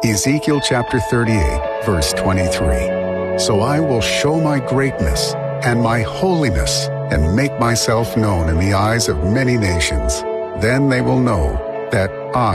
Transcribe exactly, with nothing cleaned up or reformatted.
Ezekiel chapter thirty-eight, verse twenty-three. So I will show my greatness and my holiness and make myself known in the eyes of many nations. Then they will know that